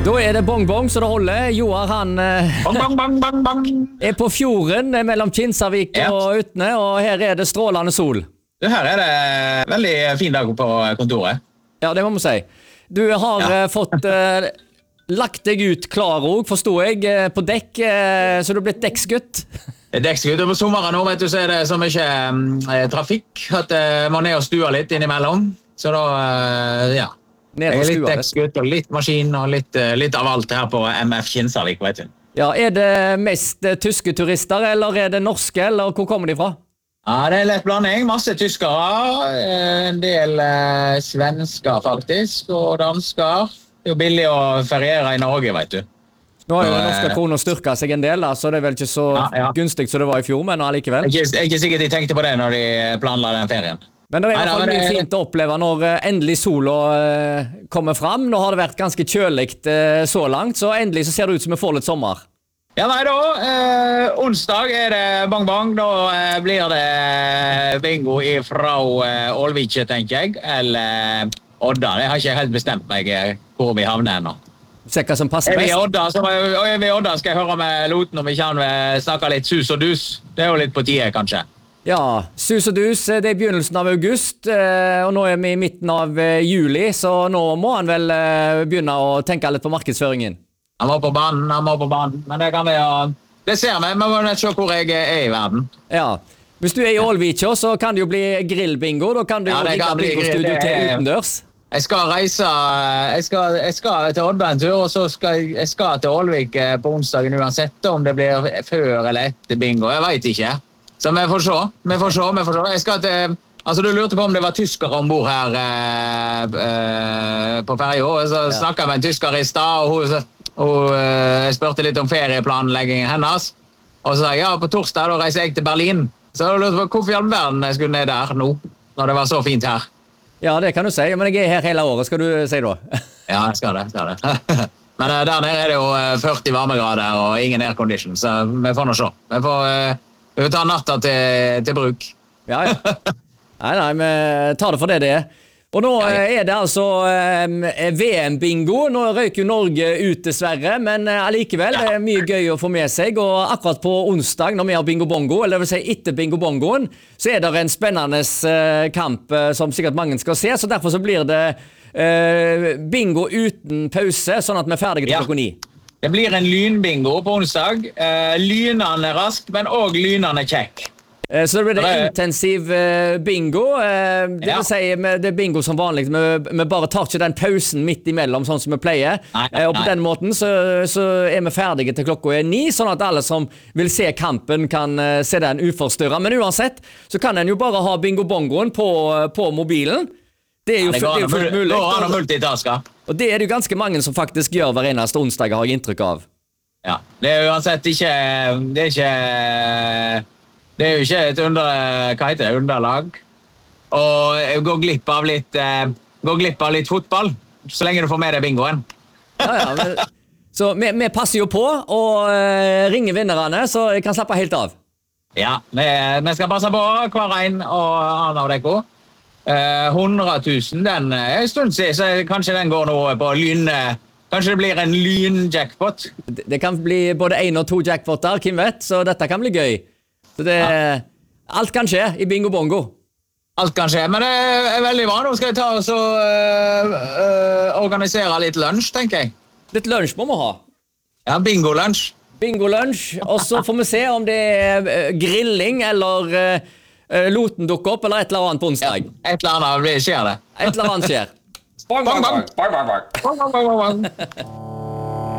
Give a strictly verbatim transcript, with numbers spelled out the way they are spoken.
Da er det bong-bong så det holder. Joar han bong, bong, bong, bong, bong. er på fjorden mellom Kinsarvik Ja. og Utne, og her er det strålende sol. Du, her er det veldig fin dag på kontoret. Ja, det må vi si. Du har Ja. eh, fått eh, lagt deg ut klar òg, forstår jeg, eh, på dekk, eh, så du er blitt dekksgutt. Dekksgutt på sommeren nå, vet du, så er det så mye eh, trafikk at jeg må ned og stua litt innimellom. Så da, eh, ja. Ned Jeg på er litt stua. dekksgutt og litt maskin og litt, eh, litt av alt her på M F Kinsarvik, vet du. Ja, er det mest eh, tyske turister, eller er det norske, eller hvor kommer de fra? Ja, det er lett blanding. Masse tyskere, eh, en del eh, svensker faktisk, og dansker. Det er jo billig å feriere i Norge, vet du. Nå har jo Så, den eh, norske kronen styrket seg en del, da, så det er vel ikke så Ja, ja. gunstig som det var i fjor, men allikevel. Jeg er ikke, jeg er ikke sikkert de tenkte på det når de planla den ferien. Men det er i Nei, hvert fall nei, men mye det- fint å oppleve når eh, endelig sola eh, kommer fram. Nå har det vært ganske kjøligt eh, så langt, så endelig så ser det ut som vi får litt sommer. Ja, nei da. Eh, onsdag er det bang-bang. Da eh, blir det bingo fra eh, Ålvike, tenker jeg. Eller Odda. Jeg har ikke helt bestemt meg eh, hvor vi havner ennå. Se hva som passer Er vi i best. Odda, så og er vi i Odda skal jeg høre med Loten om vi kan eh, snakke litt sus og dus. Det er jo litt på tide, kanskje. Ja, sus og dus, eh, det er begynnelsen av august, eh, og nå er vi i midten av eh, juli, så nå må han vel eh, begynne å tenke litt på markedsføringen. Han må på banen, han må på banen. Men det kan vi jo... Det ser vi. Vi må nett se hvor jeg er i verden. Ja. Hvis du er i Ålvika, så kan det jo bli grillbingo. Da kan du Ja, jo det rigge kan bli bingostudio grill, det til er- utendørs. Jeg skal reise jeg skal, jeg skal til Odda en tur, og så skal jeg, jeg skal til Ålvik eh, på onsdagen uansett om det blir før eller etter bingo. Jeg vet ikke. Så vi får se. Vi får se, vi får se. Jeg skal til, altså, du lurte på om det var tyskere ombord her eh, eh, på ferja. Så Ja. snakket jeg med en tysker i stad, og hun, hun eh, spurte litt om ferieplanleggingen hennes. Og så sa jeg ja, på torsdag da reiser jeg til Berlin. Så jeg lurte på hvorfor i all verden jeg skulle ned der nå, når det var så fint her. Ja, det kan du si, men jeg er her hele året, skal du si da. Ja, jeg skal det. Skal det. Men uh, der nede er det jo uh, førti varmegrader og ingen aircondition, så vi får nå se. Vi får, uh, vi får ta natta til, til bruk. Ja, ja. Nei, nei, vi tar det for det det er. Og nå Ja, ja. eh, er det altså eh, V M-bingo. Nå røyker jo Norge ut dessverre, men eh, allikevel Ja. det er mye gøy å få med seg. Og akkurat på onsdag når vi har bingo-bongo, eller det vil si etter bingo-bongoen, så er det en spennende eh, kamp eh, som sikkert mange skal se, så derfor så blir det eh, bingo uten pause, sånn at vi er ferdige til Ja. klokka ni. Det blir en lynbingo på onsdag. Uh, lynende rask, men også lynende kjekk. Eh, Så det blir det Det er- intensiv eh, bingo. eh, Det Ja. vil si, med- det er bingo som vanlig. Vi, vi bare tar ikke den pausen midt imellom, sånn som vi pleier. Nei, Eh, Og på nei. den måten så, så er vi ferdige til klokka er ni, sånn at alle som vil se kampen, kan eh, se den uforstyrra. Men uansett så kan en jo bare ha bingo-bongoen på, på mobilen. Det er jo, Det fu- går det er jo an å fullt mul- mulig. går an å multitaske. Og det er det jo ganske mange som faktisk gjør hver eneste onsdag, har jeg inntrykk av. Ja. Det er uansett ikke Det er ikke Det er jo ikke et under, hva heter det, underlag. Og jeg går glipp av litt eh, Går glipp av litt fotball, så lenge du får med deg bingoen. Ja, ja, men, så vi, vi passer jo på og eh, ringer vinnerne, så jeg kan slappe helt av. Ja, vi, vi skal passe på hver en og annen av dere. Eh, hundre tusen, den er en stund siden, så kanskje den går nå på lyn... Kanskje det blir en lynjackpot. Det, det kan bli både én og to jackpoter, hvem vet, så dette kan bli gøy. Så det, alt kan skje i bingo bongo. Alt kan skje, men det er veldig bra. Nå skal jeg ta og så, øh, øh, organisere litt lunsj, tenker jeg. Litt lunsj må vi ha. Ja, bingo-lunsj. Bingo-lunsj, og så får vi se om det er eh, grilling eller eh, Loten dukker opp, eller et eller annet på onsdag. Et eller annet blir- skjer det. Et eller annet skjer. Bang, bang, bang. Bang, bang, bang. Bang, bang, bang, bang.